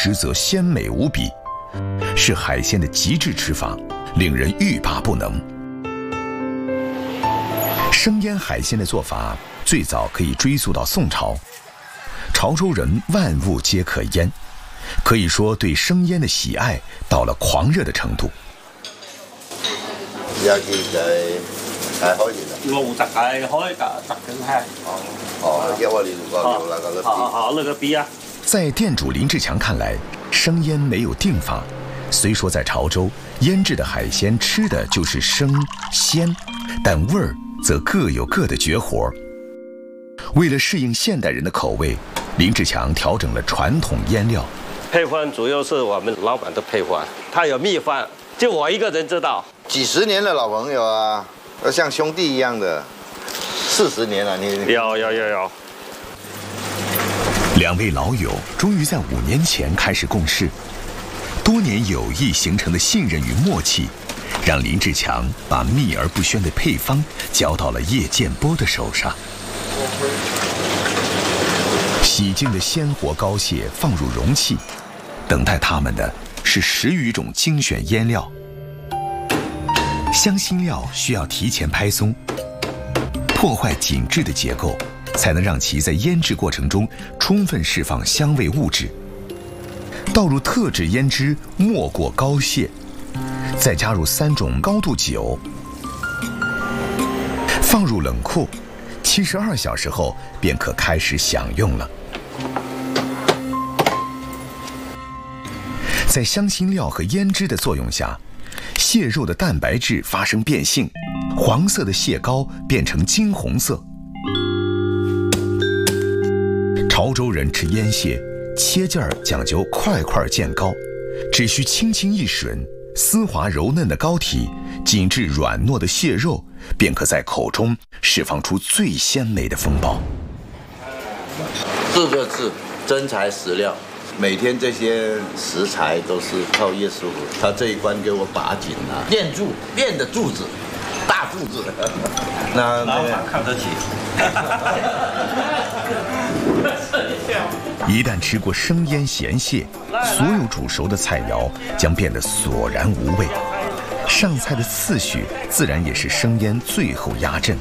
实则鲜美无比，是海鲜的极致吃法，令人欲罢不能。生腌海鲜的做法最早可以追溯到宋朝，潮州人万物皆可腌，可以说对生腌的喜爱到了狂热的程度。 有件就係海鹽啦。 我特係開特緊係。 哦，因為你如果有那個好那個筆啊。 在店主林志強看來，生腌沒有定法。雖說在潮州，腌制的海鮮吃的就是生鮮，但味兒則各有各的絕活。為了適應現代人的口味，林志強調整了傳統腌料。 配方主要是我們老闆的配方，他有秘方，就我一個人知道。 幾十年的老朋友啊，都像兄弟一樣的，40年了，你有。 兩位老友終於在5年前開始共事，多年友誼形成的信任與默契，讓林志強把秘而不宣的配方交到了葉建波的手上。洗淨的鮮活膏蟹放入容器，等待他們的是10餘種精選醃料。香辛料需要提前拍鬆，破壞緊緻的結構，才能讓其在醃製過程中充分釋放香味物質。倒入特製醃汁，沒過膏蟹，再加入3種高度酒，放入冷庫，72小時後便可開始享用了。在香辛料和醃汁的作用下，蟹肉的蛋白質發生變性，黃色的蟹膏變成金紅色。潮州人吃醃蟹，切件講究塊塊見膏，只需輕輕一吮，絲滑柔嫩的膏體緊致軟糯的蟹肉，便可在口中釋放出最鮮美的風暴。 4個字，真材實料。每天這些食材都是靠葉師傅，他這一關給我把緊了，練的柱子，大柱子。那老闆看得起。 一旦吃過生醃鹹蟹，所有煮熟的菜肴將變得索然無味，上菜的次序自然也是生醃最後壓陣。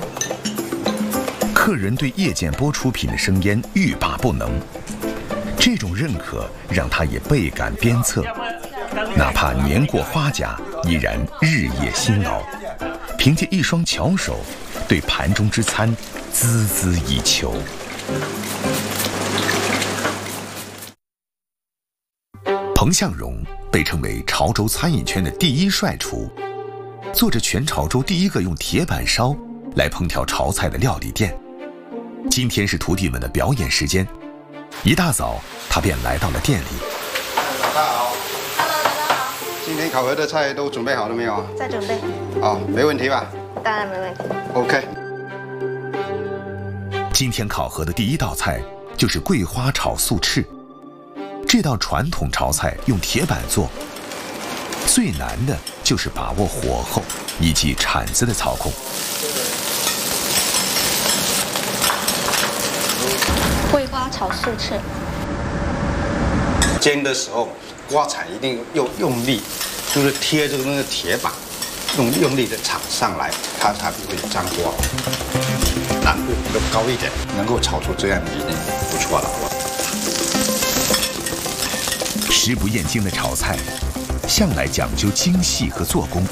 客人對葉建波出品的生醃欲罷不能，這種認可讓他也倍感鞭策，哪怕年過花甲，依然日夜辛勞，憑借一雙巧手，對盤中之餐孜孜以求。彭向榮被稱為潮州餐飲圈的第一帥廚，做着全潮州第一個用鐵板燒來烹調潮菜的料理店。今天是徒弟們的表演時間，一大早他便來到了店裡。 大家好 ，Hello， 大家好。今天考核的菜都準備好了沒有啊？ 在準備。 哦，沒問題吧？ 當然沒問題。 OK。 今天考核的第一道菜就是桂花炒素翅。這道傳統潮菜用鐵板做，最難的就是把握火候以及鏟子的操控。 桂花炒素翅， 煎的時候刮鏟一定用力，就是貼着那個鐵板，用力的鏟上來，它才不會粘鍋。難度都高一點，能夠炒出這樣已經不錯了。 食不厭精的炒菜，向來講究精細和做工。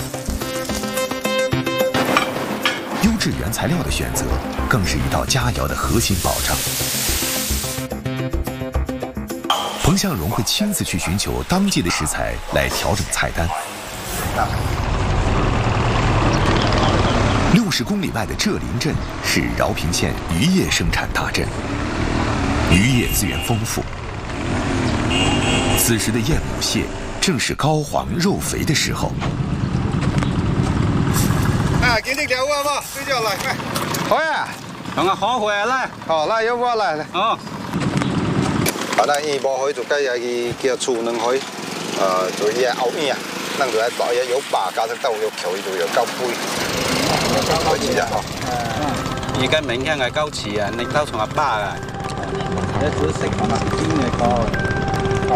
優質原材料的選擇，更是一道佳肴的核心保障。彭向榮會親自去尋求當季的食材來調整菜單。60公里外的浙林鎮是饒平縣漁業生產大鎮，漁業資源豐富。此時的燕母蟹正是膏黃肉肥的時候。 啊，給你條魚嘛，對焦來，來。好呀， 等我好回來。 好，來有魚來。 哦。 啊，咱伊無魚就改去叫厝兩魚，就伊後面啊，咱就來找伊有把加上豆有球，伊就有夠杯。開始啊！ 而家明天係夠遲啊，你都從阿爸啊。 一早食嘛，煎嘅糕。